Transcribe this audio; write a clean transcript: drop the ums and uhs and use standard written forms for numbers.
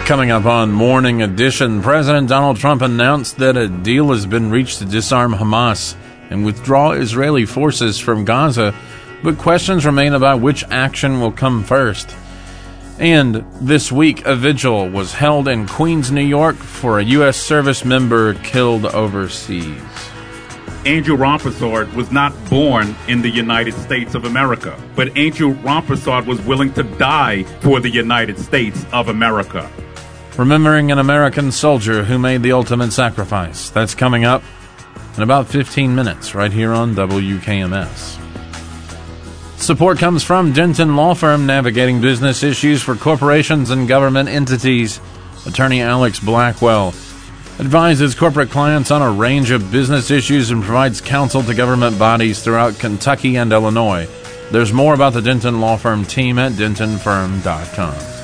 Coming up on Morning Edition, President Donald Trump announced that a deal has been reached to disarm Hamas and withdraw Israeli forces from Gaza, but questions remain about which action will come first. And this week, a vigil was held in Queens, New York for a U.S. service member killed overseas. Andrew Rampersad was not born in the United States of America, but Andrew Rampersad was willing to die for the United States of America. Remembering an American soldier who made the ultimate sacrifice. That's coming up in about 15 minutes right here on WKMS. Support comes from Denton Law Firm, navigating business issues for corporations and government entities. Attorney Alex Blackwell advises corporate clients on a range of business issues and provides counsel to government bodies throughout Kentucky and Illinois. There's more about the Denton Law Firm team at dentonfirm.com.